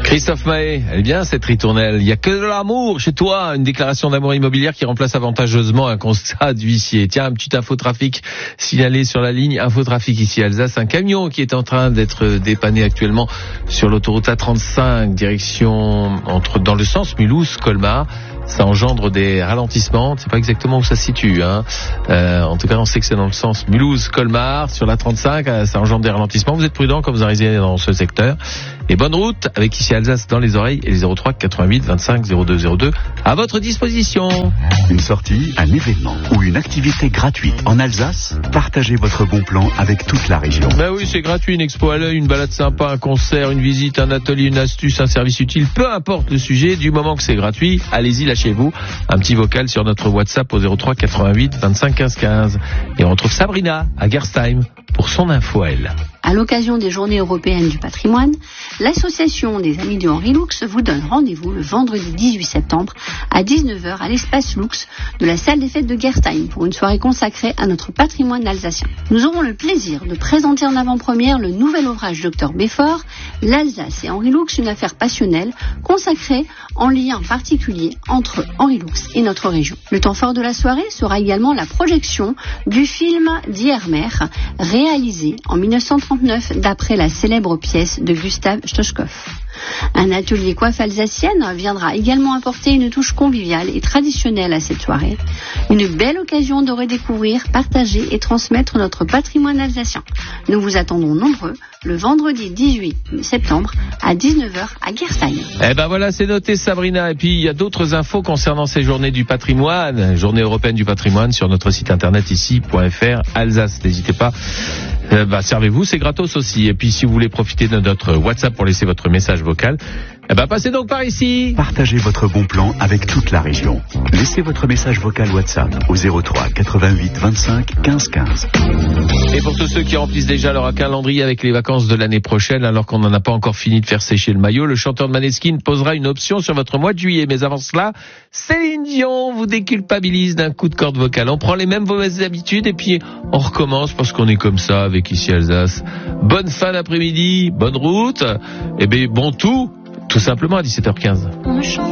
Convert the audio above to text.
Christophe Mahé, elle est bien cette ritournelle. Il n'y a que de l'amour chez toi. Une déclaration d'amour immobilière qui remplace avantageusement un constat d'huissier. Tiens, un petit infotrafic signalé sur la ligne infotrafic ici Alsace. Un camion qui est en train d'être dépanné actuellement sur l'autoroute A35, direction dans le sens Mulhouse-Colmar. Ça engendre des ralentissements. On ne sait pas exactement où ça se situe. En tout cas, on sait que c'est dans le sens Mulhouse-Colmar. Sur la 35, ça engendre des ralentissements. Vous êtes prudents quand vous arrivez dans ce secteur. Et bonne route avec ici Alsace dans les oreilles et les 03 88 25 02 02 à votre disposition. Une sortie, un événement ou une activité gratuite en Alsace, partagez votre bon plan avec toute la région. Ben oui, c'est gratuit, une expo à l'œil, une balade sympa, un concert, une visite, un atelier, une astuce, un service utile, peu importe le sujet, du moment que c'est gratuit, allez-y, lâchez-vous. Un petit vocal sur notre WhatsApp au 03 88 25 15 15. Et on retrouve Sabrina à Gerstheim pour son info à elle. À l'occasion des Journées européennes du patrimoine, l'association des Amis du Henri Lux vous donne rendez-vous le vendredi 18 septembre à 19h à l'espace Lux de la salle des fêtes de Gerstheim pour une soirée consacrée à notre patrimoine alsacien. Nous aurons le plaisir de présenter en avant-première le nouvel ouvrage Dr Béfort, L'Alsace et Henri Lux, une affaire passionnelle consacrée en lien particulier entre Henri Lux et notre région. Le temps fort de la soirée sera également la projection du film d'Iermer, réalisé en 1939 d'après la célèbre pièce de Gustav Stoschkow. Un atelier coiffe alsacienne viendra également apporter une touche conviviale et traditionnelle à cette soirée. Une belle occasion de redécouvrir, partager et transmettre notre patrimoine alsacien. Nous vous attendons nombreux le vendredi 18 septembre à 19h à Gerstheim. Eh ben voilà, c'est noté Sabrina. Et puis il y a d'autres infos concernant ces journées du patrimoine, journée européenne du patrimoine sur notre site internet ici.fr Alsace. N'hésitez pas. Servez-vous, c'est gratos aussi. Et puis si vous voulez profiter de notre WhatsApp pour laisser votre message vocal, passez donc par ici. Partagez votre bon plan avec toute la région. Laissez votre message vocal WhatsApp au 03 88 25 15 15. Et pour tous ceux qui remplissent déjà leur calendrier avec les vacances de l'année prochaine, alors qu'on n'en a pas encore fini de faire sécher le maillot, le chanteur de Maneskin posera une option sur votre mois de juillet. Mais avant cela, Céline Dion vous déculpabilise d'un coup de corde vocale. On prend les mêmes mauvaises habitudes et puis on recommence parce qu'on est comme ça avec ici Alsace. Bonne fin d'après-midi, bonne route, et bon tout simplement à 17h15.